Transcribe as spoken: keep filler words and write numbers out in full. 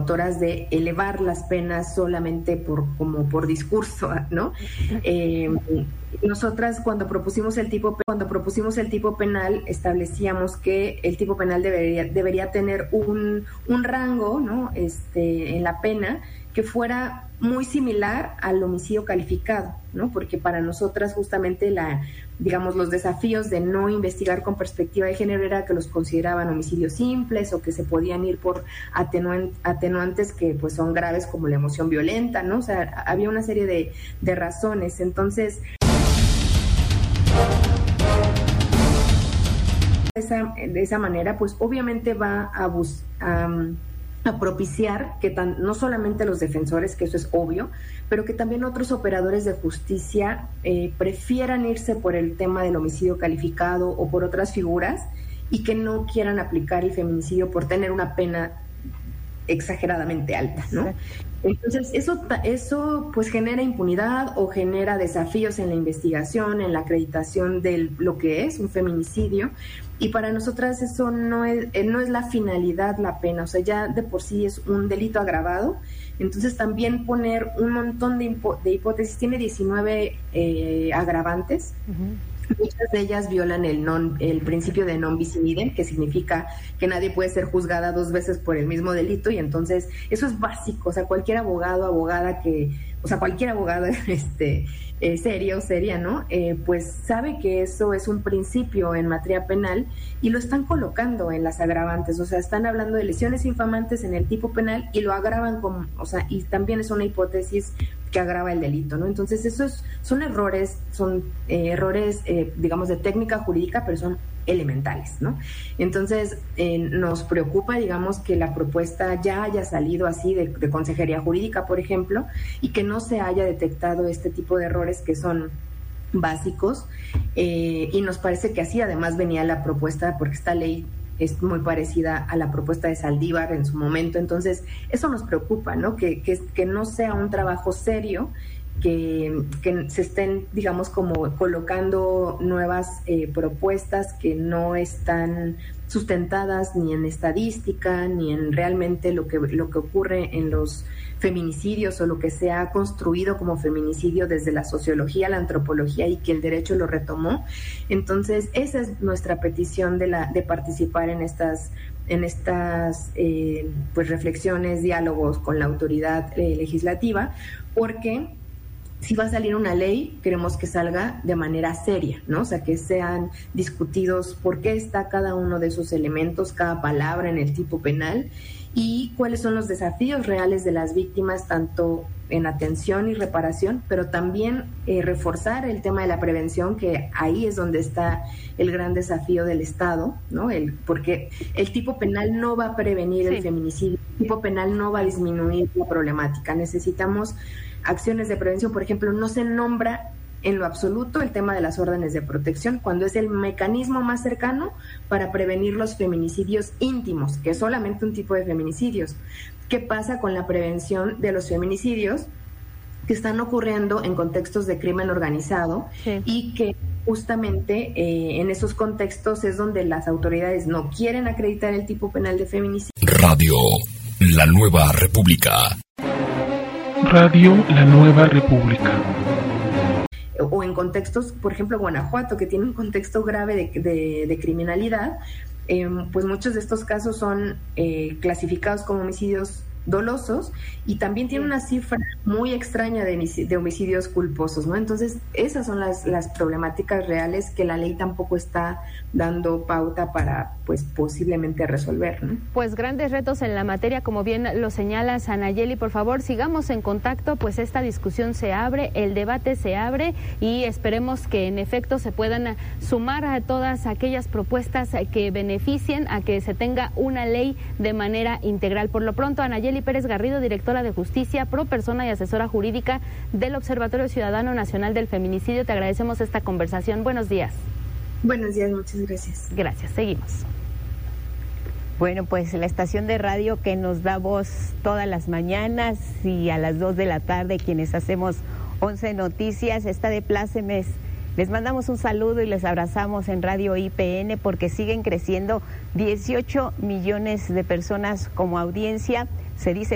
promotoras de elevar las penas solamente por como por discurso, ¿no? Eh, nosotras cuando propusimos el tipo cuando propusimos el tipo penal establecíamos que el tipo penal debería debería tener un un rango, ¿no? Este en la pena que fuera muy similar al homicidio calificado, ¿no? Porque para nosotras justamente la, digamos, los desafíos de no investigar con perspectiva de género era que los consideraban homicidios simples o que se podían ir por atenuan, atenuantes que pues son graves como la emoción violenta, ¿no? O sea, había una serie de, de razones. Entonces, de esa, de esa manera, pues obviamente va a buscar um, a propiciar que tan, no solamente los defensores, que eso es obvio, pero que también otros operadores de justicia eh, prefieran irse por el tema del homicidio calificado o por otras figuras y que no quieran aplicar el feminicidio por tener una pena exageradamente alta, ¿no? Entonces, eso, eso pues genera impunidad o genera desafíos en la investigación, en la acreditación de lo que es un feminicidio, y para nosotras eso no es, no es la finalidad la pena, o sea, ya de por sí es un delito agravado. Entonces también poner un montón de, hipo- de hipótesis, tiene diecinueve eh, agravantes. Uh-huh. Muchas de ellas violan el non, el principio de non bis in idem, que significa que nadie puede ser juzgada dos veces por el mismo delito, y entonces eso es básico. O sea, cualquier abogado, abogada que, o sea, cualquier abogado este, eh, serio, seria, ¿no? Eh, pues sabe que eso es un principio en materia penal y lo están colocando en las agravantes. O sea, están hablando de lesiones infamantes en el tipo penal y lo agravan como, o sea, y también es una hipótesis que agrava el delito, ¿no? Entonces, esos son errores, son eh, errores, eh, digamos, de técnica jurídica, pero son elementales, ¿no? Entonces, eh, nos preocupa, digamos, que la propuesta ya haya salido así de, de consejería jurídica, por ejemplo, y que no se haya detectado este tipo de errores que son básicos, eh, y nos parece que así además venía la propuesta, porque esta ley es muy parecida a la propuesta de Saldívar en su momento. Entonces, eso nos preocupa, ¿no? Que, que, que no sea un trabajo serio, que, que se estén, digamos, como colocando nuevas eh, propuestas que no están sustentadas ni en estadística, ni en realmente lo que, lo que ocurre en los feminicidios o lo que se ha construido como feminicidio desde la sociología, la antropología, y que el derecho lo retomó. Entonces, esa es nuestra petición de, la, de participar en estas, en estas eh, pues reflexiones, diálogos con la autoridad eh, legislativa, porque si va a salir una ley, queremos que salga de manera seria, ¿no? O sea, que sean discutidos por qué está cada uno de esos elementos, cada palabra en el tipo penal, y cuáles son los desafíos reales de las víctimas, tanto en atención y reparación, pero también eh, reforzar el tema de la prevención, que ahí es donde está el gran desafío del Estado, ¿no? El, porque el tipo penal no va a prevenir sí. el feminicidio, el tipo penal no va a disminuir la problemática. Necesitamos acciones de prevención. Por ejemplo, no se nombra en lo absoluto el tema de las órdenes de protección, cuando es el mecanismo más cercano para prevenir los feminicidios íntimos, que es solamente un tipo de feminicidios. ¿Qué pasa con la prevención de los feminicidios que están ocurriendo en contextos de crimen organizado? Sí. Y que justamente eh, en esos contextos es donde las autoridades no quieren acreditar el tipo penal de feminicidio? Radio La Nueva República. Radio La Nueva República. O en contextos, por ejemplo, Guanajuato, que tiene un contexto grave de, de, de criminalidad, eh, pues muchos de estos casos son eh, clasificados como homicidios dolosos, y también tiene una cifra muy extraña de, de homicidios culposos, ¿no? Entonces, esas son las, las problemáticas reales que la ley tampoco está dando pauta para, pues, posiblemente resolver, ¿no? Pues grandes retos en la materia, como bien lo señalas, Anayeli. Por favor, sigamos en contacto, pues esta discusión se abre, el debate se abre, y esperemos que en efecto se puedan sumar a todas aquellas propuestas que beneficien a que se tenga una ley de manera integral. Por lo pronto, Anayeli Pérez Garrido, directora de Justicia, pro persona y asesora jurídica del Observatorio Ciudadano Nacional del Feminicidio, te agradecemos esta conversación. Buenos días. Buenos días, muchas gracias. Gracias, seguimos. Bueno, pues la estación de radio que nos da voz todas las mañanas y a las dos de la tarde, quienes hacemos once Noticias, está de plácemes. Les mandamos un saludo y les abrazamos en Radio I P N, porque siguen creciendo dieciocho millones de personas como audiencia. Se dice